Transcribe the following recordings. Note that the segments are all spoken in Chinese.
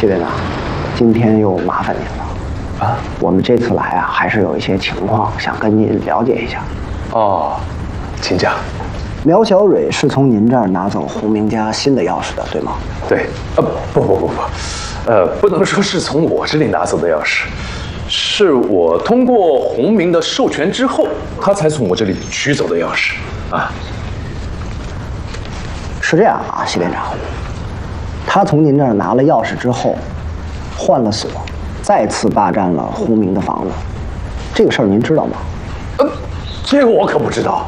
谢队长，今天又麻烦您了。啊，我们这次来啊，还是有一些情况想跟您了解一下。 哦，请讲。 苗小蕊是从您这儿拿走洪明家新的钥匙的，对吗？ 对，不，不能说是从我这里拿走的钥匙，是我通过洪明的授权之后，他才从我这里取走的钥匙啊。 是这样啊，谢队长，他从您这儿拿了钥匙之后，换了锁，再次霸占了洪明的房子，这个事儿您知道吗？ 这个我可不知道。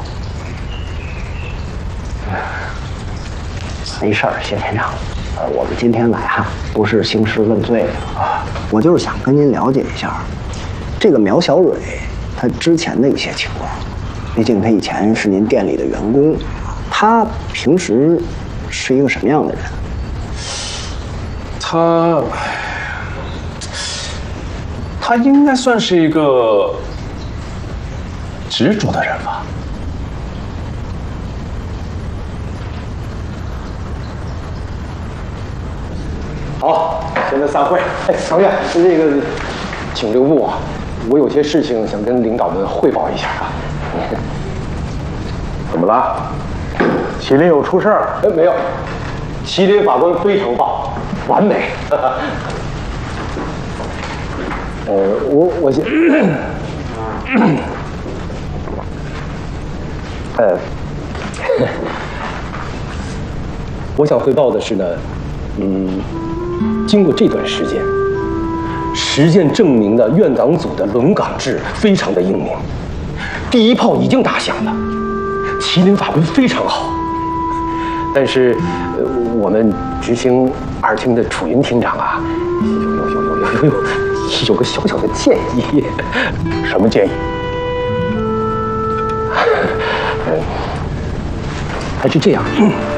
没事儿，谢队长。我们今天来哈，不是兴师问罪啊，我就是想跟您了解一下，这个苗小蕊她之前的一些情况。毕竟她以前是您店里的员工，她平时是一个什么样的人？ 他应该算是一个执着的人吧。 好，现在散会。哎，常院，那个，请留步啊，我有些事情想跟领导们汇报一下啊。 怎么了？麒麟有出事儿？ 没有，麒麟法官非常棒，完美。我先，我想汇报的是呢，经过这段时间，实践证明了院党组的轮岗制非常的英明，第一炮已经打响了，麒麟法官非常好。但是，我们执行2厅的楚云厅长啊，有个小小的建议。 什么建议？ 他是这样，